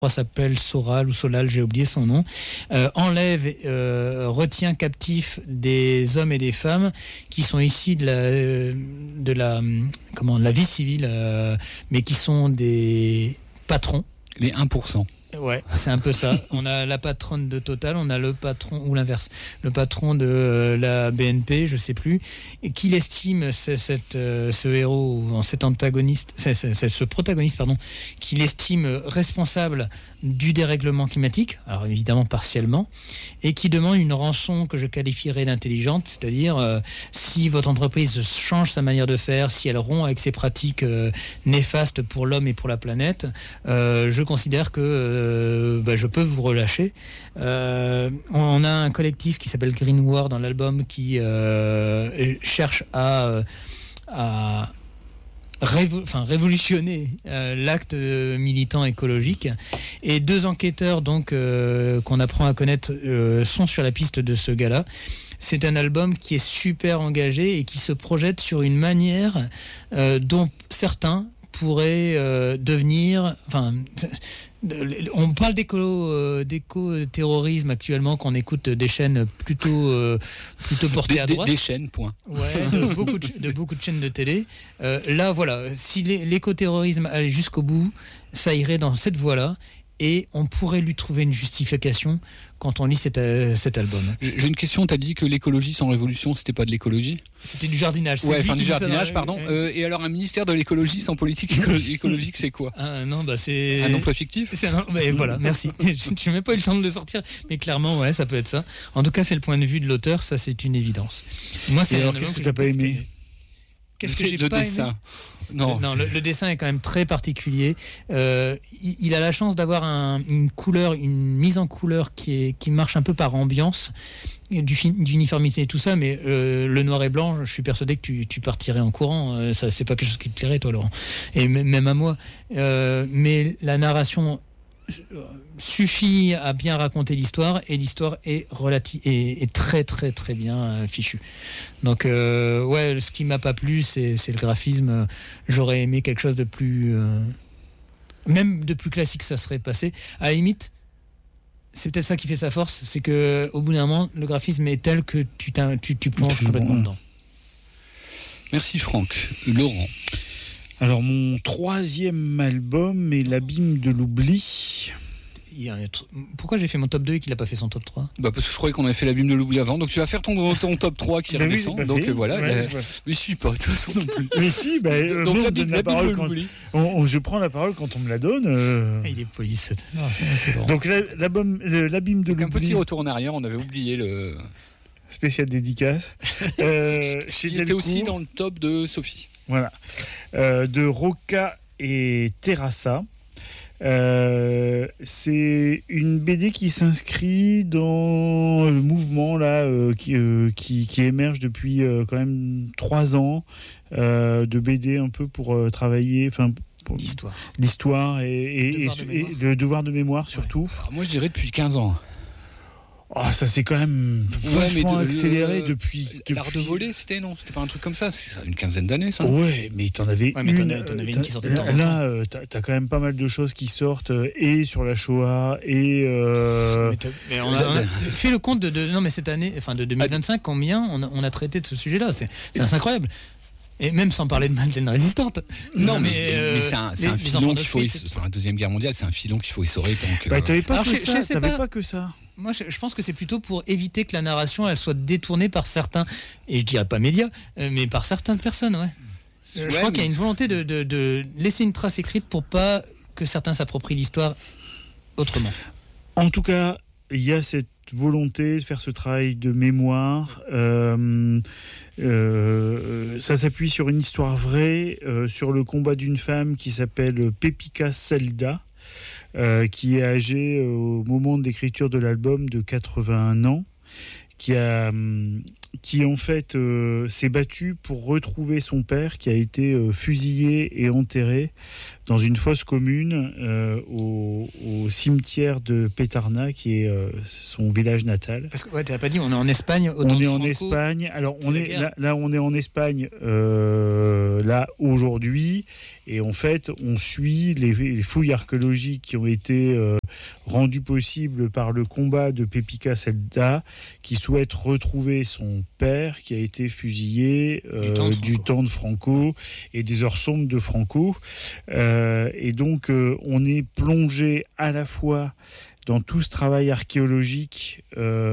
s'appelle Soral ou Solal, j'ai oublié son nom, enlève, retient captifs des hommes et des femmes qui sont issus de la vie civile, mais qui sont des patrons. Les 1%. Ouais, c'est un peu ça. On a la patronne de Total, on a le patron, ou l'inverse, le patron de la BNP, je sais plus, et qu'il estime ce héros, cet antagoniste, ce protagoniste, pardon, qu'il estime responsable du dérèglement climatique, alors évidemment partiellement, et qui demande une rançon que je qualifierais d'intelligente, c'est-à-dire si votre entreprise change sa manière de faire, si elle rompt avec ses pratiques néfastes pour l'homme et pour la planète, je considère que je peux vous relâcher. On a un collectif qui s'appelle Green War dans l'album qui cherche à révolutionner l'acte militant écologique, et 2 enquêteurs donc qu'on apprend à connaître sont sur la piste de ce gars-là. C'est un album qui est super engagé et qui se projette sur une manière dont certains pourraient devenir... On parle d'éco-terrorisme actuellement, qu'on écoute des chaînes plutôt portées à droite. Des chaînes, point. Ouais, de beaucoup de chaînes de télé. Là, voilà, si l'éco-terrorisme allait jusqu'au bout, ça irait dans cette voie-là. Et on pourrait lui trouver une justification quand on lit cet album. J'ai une question, tu as dit que l'écologie sans révolution, c'était pas de l'écologie ? C'était du jardinage. Ouais, du jardinage, pardon. Et alors un ministère de l'écologie sans politique écologique, c'est quoi ? Non, c'est... Un emploi fictif ? Voilà, merci. Je n'ai même pas eu le temps de le sortir, mais clairement, ouais, ça peut être ça. En tout cas, c'est le point de vue de l'auteur, ça c'est une évidence. Moi, c'est alors, qu'est-ce que tu n'as pas aimé ? Qu'est-ce que j'ai pas aimé ? Non, le dessin est quand même très particulier. Il a la chance d'avoir une mise en couleur qui marche un peu par ambiance, d'uniformité et tout ça, mais le noir et blanc, je suis persuadé que tu partirais en courant. Ça, c'est pas quelque chose qui te plairait, toi, Laurent. Et même à moi. Mais la narration suffit à bien raconter l'histoire, et l'histoire est très très très bien fichue. Donc ce qui m'a pas plu, c'est le graphisme. J'aurais aimé quelque chose de plus même de plus classique, ça serait passé. À la limite, c'est peut-être ça qui fait sa force, c'est que au bout d'un moment, le graphisme est tel que tu plonges complètement dedans. Merci Franck. Laurent. Alors, mon 3e album est L'Abîme de l'Oubli. Pourquoi j'ai fait mon top 2 et qu'il n'a pas fait son top 3 ? Parce que je croyais qu'on avait fait L'Abîme de l'Oubli avant, donc tu vas faire ton top 3 qui redescend. Oui, donc voilà, ouais, mais je suis pas de toute façon non plus. Mais si, donc L'Abîme de l'Oubli. Je prends la parole quand on me la donne. Il est poli, c'est bon. Donc L'Abîme de l'Oubli. Un petit retour en arrière, on avait oublié le... Spécial dédicace. Chez Il était aussi dans le top de Sophie. Voilà. De Roca et Terrassa. C'est une BD qui s'inscrit dans le mouvement là, qui émerge depuis quand même 3 ans, de BD un peu pour travailler, pour l'histoire et le devoir de mémoire surtout. Ouais. Alors moi je dirais depuis 15 ans. Ça s'est quand même vachement accéléré depuis... L'art de voler, c'était pas un truc comme ça, c'est une quinzaine d'années, ça. Ouais, mais t'en avais une qui sortait de temps en temps. Là, t'as quand même pas mal de choses qui sortent, et sur la Shoah, et... Mais on a fait le compte non, mais cette année, enfin de 2025, combien on a traité de ce sujet-là, c'est incroyable. Et même sans parler de Malden résistante. Non, mais c'est un filon qu'il faut... Sur la Deuxième Guerre mondiale, c'est un filon qu'il faut essorer tant que... T'avais pas que ça. Moi, je pense que c'est plutôt pour éviter que la narration elle soit détournée par certains, et je dirais pas médias, mais par certaines personnes, ouais. Je crois qu'il y a une volonté de laisser une trace écrite pour pas que certains s'approprient l'histoire autrement. En tout cas, il y a cette volonté de faire ce travail de mémoire. Ça s'appuie sur une histoire vraie, sur le combat d'une femme qui s'appelle Pepika Selda, qui est âgée au moment de l'écriture de l'album de 81 ans, qui en fait s'est battue pour retrouver son père qui a été fusillé et enterré dans une fosse commune au cimetière de Petarna, qui est son village natal. Parce que tu n'as pas dit, on est en Espagne. On est en Espagne. Alors on est en Espagne. là aujourd'hui, et en fait on suit les fouilles archéologiques qui ont été rendues possibles par le combat de Pepika Selda, qui souhaite retrouver son père qui a été fusillé du temps de Franco et des heures sombres de Franco, et donc on est plongé à la fois dans tout ce travail archéologique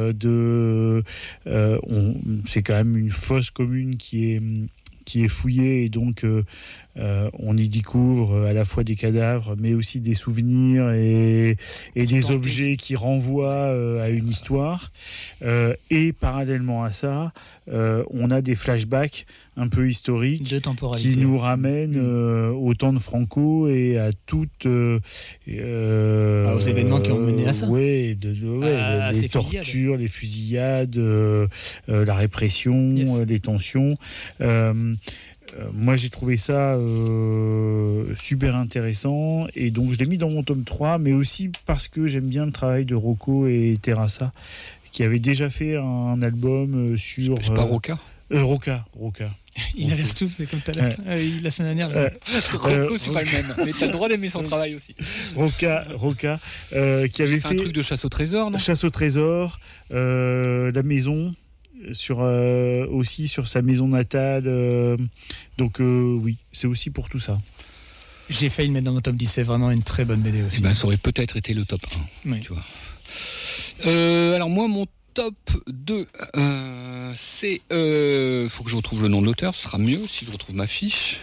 c'est quand même une fosse commune qui est fouillée, et donc on y découvre à la fois des cadavres mais aussi des souvenirs et des objets qui renvoient à une histoire, et parallèlement à ça on a des flashbacks un peu historiques qui nous ramènent au temps de Franco et à toutes aux événements qui ont mené à ça. Les tortures, les fusillades, la répression, les tensions. Moi j'ai trouvé ça super intéressant, et donc je l'ai mis dans mon tome 3, mais aussi parce que j'aime bien le travail de Rocco et Terrassa, qui avaient déjà fait un album sur... C'est pas Rocca Rocca. Il inverse tout, c'est comme tout à l'heure. La semaine dernière. Rocco, c'est pas le même, mais t'as le droit d'aimer son travail aussi. Rocca, qui avait fait... un truc de chasse au trésor, non ? Chasse au trésor, La Maison... aussi sur sa maison natale, donc oui, c'est aussi pour tout ça. J'ai failli le mettre dans mon top 10, c'est vraiment une très bonne BD aussi. Ça aurait peut-être été le top 1, oui. Tu vois. Alors moi, mon top 2, c'est... faut que je retrouve le nom de l'auteur, ce sera mieux si je retrouve ma fiche.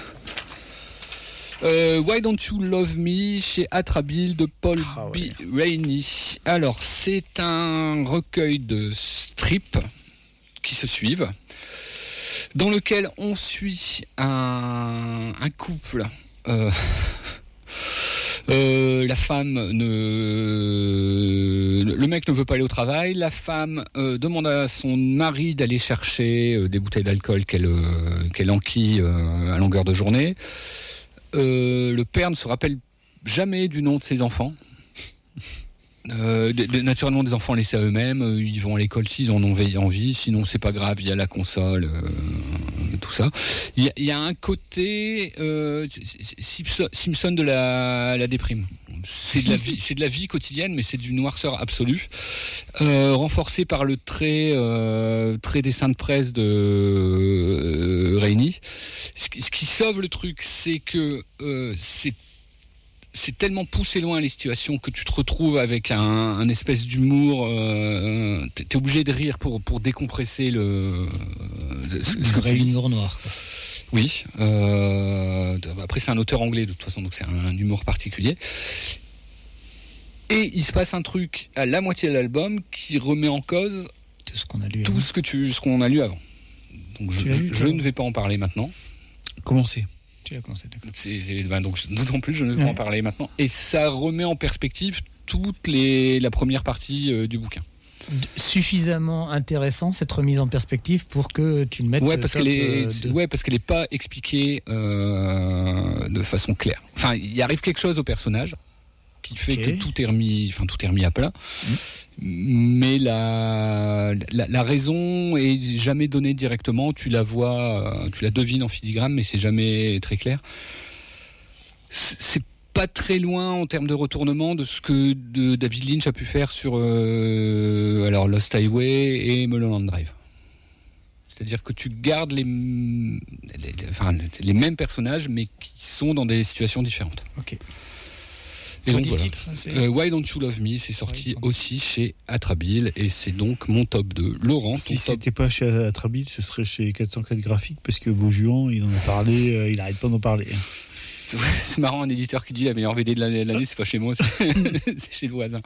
Why Don't You Love Me chez Atrabile de Paul B. Rainey. Alors, c'est un recueil de strips qui se suivent, dans lequel on suit un couple. La femme le mec ne veut pas aller au travail. La femme demande à son mari d'aller chercher des bouteilles d'alcool qu'elle enquille à longueur de journée. Le père ne se rappelle jamais du nom de ses enfants. Naturellement, des enfants laissés à eux-mêmes, ils vont à l'école s'ils en ont envie, sinon c'est pas grave, il y a la console, tout ça. Il y a un côté Simpson de la déprime. C'est de la vie quotidienne, mais c'est d'une noirceur absolue, renforcé par le très dessin de presse de Rainey. Ce qui sauve le truc, c'est que c'est tellement poussé loin les situations que tu te retrouves avec un espèce d'humour. T'es obligé de rire pour décompresser le vrai humour noir. Oui. Après, c'est un auteur anglais de toute façon, donc c'est un humour particulier. Et il se passe un truc à la moitié de l'album qui remet en cause tout ce qu'on a lu avant. Donc je ne vais pas en parler maintenant. Comment c'est ? Tu l'as commencé, d'accord. Donc, d'autant plus, je ne vais pas en parler maintenant. Et ça remet en perspective toute la première partie du bouquin. Suffisamment intéressant, cette remise en perspective, pour que tu le mettes... parce qu'elle n'est pas expliquée de façon claire. Enfin, il arrive quelque chose au personnage qui fait que tout est remis à plat. Mais la raison est jamais donnée directement. Tu la vois, tu la devines en filigrane, mais c'est jamais très clair. C'est pas très loin en termes de retournement de ce que David Lynch a pu faire sur Lost Highway et Mulholland Drive. C'est-à-dire que tu gardes les mêmes personnages, mais qui sont dans des situations différentes. Ok. Et donc, voilà. Titre, Why Don't You Love Me, c'est sorti aussi chez Atrabile, et c'est donc mon top 2. Laurent, si c'était pas chez Atrabile, ce serait chez 404 Graphiques, parce que Beaujuan, il en a parlé, il n'arrête pas d'en parler. C'est marrant, un éditeur qui dit la meilleure BD de l'année, c'est pas chez moi, c'est chez le voisin.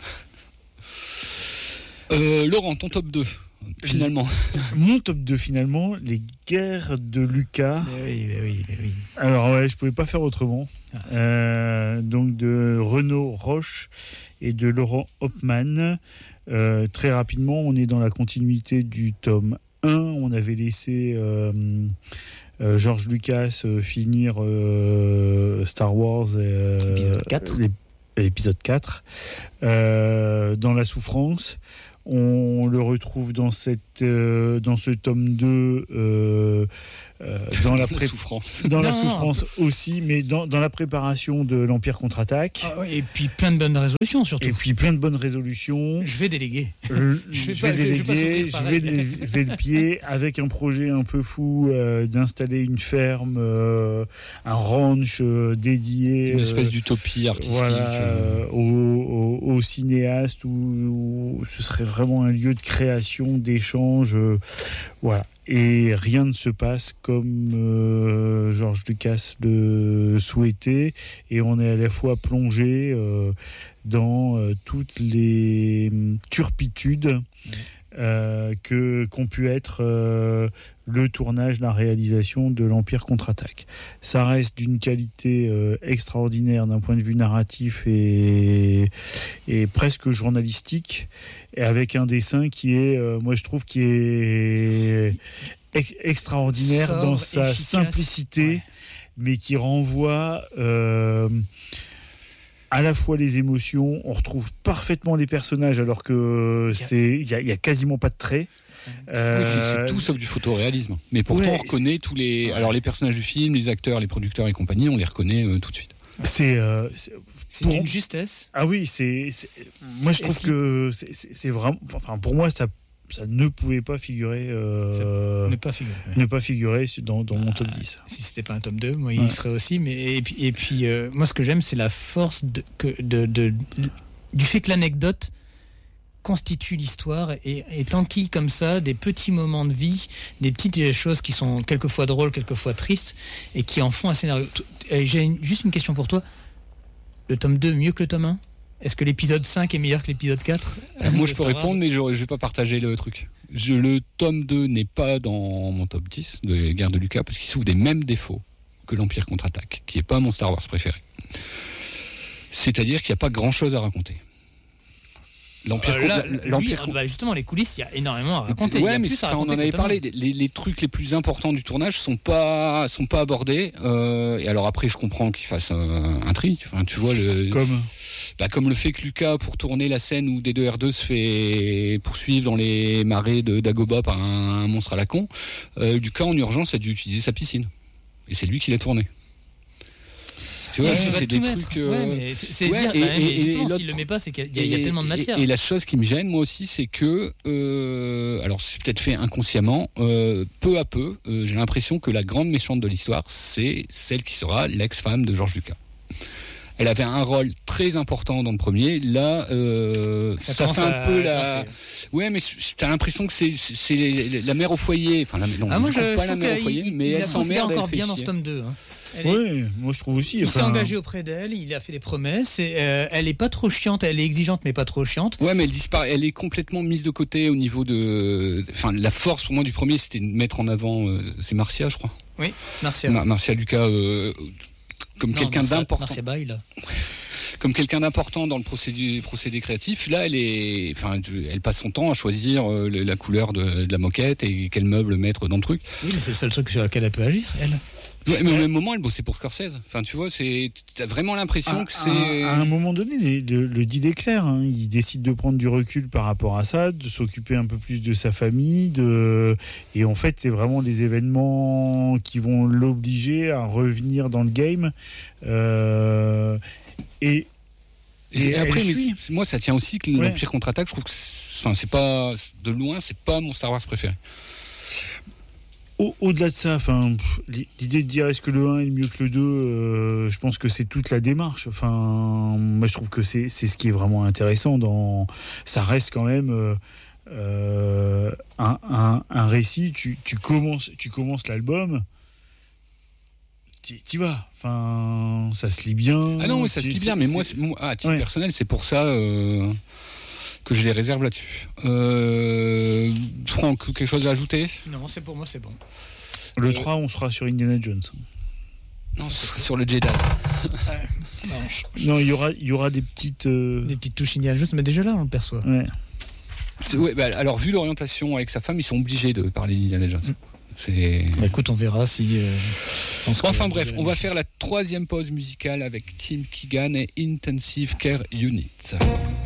Laurent, ton top 2 finalement. Mon top 2 finalement, les guerres de Lucas. Mais oui. Alors je pouvais pas faire autrement. Donc de Renaud Roche et de Laurent Hopman. Très rapidement, on est dans la continuité du tome 1. On avait laissé George Lucas finir Star Wars épisode 4. L'épisode 4 dans la souffrance. On le retrouve dans ce tome 2 dans la souffrance. Dans la souffrance aussi, mais dans la préparation de l'Empire contre-attaque. Et puis plein de bonnes résolutions surtout. Et puis plein de bonnes résolutions. Je vais déléguer. Je vais lever le pied avec un projet un peu fou d'installer une ferme, un ranch dédié. Une espèce d'utopie artistique. Aux cinéastes où ce serait vraiment un lieu de création, d'échange. Voilà. Et rien ne se passe comme George Lucas le souhaitait, et on est à la fois plongé dans toutes les turpitudes qu'ont pu être le tournage, la réalisation de l'Empire contre-attaque. Ça reste d'une qualité extraordinaire d'un point de vue narratif et presque journalistique, et avec un dessin qui est, moi je trouve, qui est extraordinaire dans sa simplicité, mais qui renvoie à la fois les émotions. On retrouve parfaitement les personnages alors que il y a quasiment pas de traits. C'est tout sauf du photoréalisme. Mais pourtant on reconnaît tous les, alors les personnages du film, les acteurs, les producteurs et compagnie, on les reconnaît tout de suite. C'est d'une justesse. Ah oui, moi je trouve que c'est vraiment, enfin pour moi ça ne pouvait pas figurer ne pas figurer dans mon top 10. Si c'était pas un top 2, moi il serait aussi, mais et puis moi ce que j'aime, c'est la force du fait que l'anecdote constitue l'histoire et t'enquille comme ça des petits moments de vie, des petites choses qui sont quelquefois drôles, quelquefois tristes, et qui en font un scénario. J'ai juste une question pour toi. Le tome 2 mieux que le tome 1 ? Est-ce que l'épisode 5 est meilleur que l'épisode 4 ? Moi je peux répondre, mais je vais pas partager le truc. Le tome 2 n'est pas dans mon top 10 de Guerre de Lucas, parce qu'il souffre des mêmes défauts que l'Empire contre-attaque, qui n'est pas mon Star Wars préféré. C'est-à-dire qu'il n'y a pas grand-chose à raconter. Justement, les coulisses, il y a énormément à raconter. Ouais, mais on en avait parlé. Les trucs les plus importants du tournage sont pas abordés. Et alors après, je comprends qu'il fasse un tri. Enfin, tu vois comme le fait que Lucas, pour tourner la scène où D2R2 se fait poursuivre dans les marais de Dagobah par un monstre à la con, Lucas en urgence a dû utiliser sa piscine. Et c'est lui qui l'a tourné. Tu vois, c'est des trucs. C'est dire, et s'il le met pas, c'est qu'il y a tellement de matière. Et la chose qui me gêne, moi aussi, c'est que, alors c'est peut-être fait inconsciemment, peu à peu, j'ai l'impression que la grande méchante de l'histoire, c'est celle qui sera l'ex-femme de George Lucas. Elle avait un rôle très important dans le premier. Là, ça fait un peu la. Ouais, mais t'as l'impression que c'est la mère au foyer. Enfin, moi je pas la mère au foyer, mais elle s'emmerde. Encore bien dans ce tome 2. Oui, moi je trouve aussi. Il s'est engagé auprès d'elle, il a fait des promesses, et elle est pas trop chiante, elle est exigeante mais pas trop chiante. Ouais, mais elle disparaît, elle est complètement mise de côté au niveau de. Enfin, la force pour moi du premier, c'était de mettre en avant. C'est Marcia, je crois. Oui, Marcia. Marcia Lucas. Comme quelqu'un d'important. Marcia Bay, là. Comme quelqu'un d'important dans le procédé créatif, là, elle passe son temps à choisir la couleur de la moquette et quel meuble mettre dans le truc. Oui, mais c'est le seul truc sur lequel elle peut agir, elle. Ouais, mais au même moment, elle bossait pour Scorsese. Enfin, tu vois, t'as vraiment l'impression que c'est. À un moment donné, le deal est clair. Hein. Il décide de prendre du recul par rapport à ça, de s'occuper un peu plus de sa famille. Et en fait, c'est vraiment les événements qui vont l'obliger à revenir dans le game. Et après, moi, ça tient aussi que l'Empire contre-attaque. Je trouve que, c'est pas de loin, c'est pas mon Star Wars préféré. Au-delà de ça, l'idée de dire est-ce que le 1 est mieux que le 2, je pense que c'est toute la démarche. Moi je trouve que c'est ce qui est vraiment intéressant. Ça reste quand même un récit. Tu commences l'album, t'y vas. Ça se lit bien. Ah non, oui, ça se lit bien, mais moi, à titre personnel, c'est pour ça que je les réserve là-dessus. Franck, quelque chose à ajouter ? Non, c'est pour moi, c'est bon. Le 3, on sera sur Indiana Jones. Non, ce sera sur le Jedi. Non, il y aura des petites... Des petites touches Indiana Jones, mais déjà là, on le perçoit. Ouais. Alors, vu l'orientation avec sa femme, ils sont obligés de parler d'Indiana Jones. Écoute, on verra si... Enfin bref, on va faire la 3e pause musicale avec Tim Keegan et Intensive Care Unit.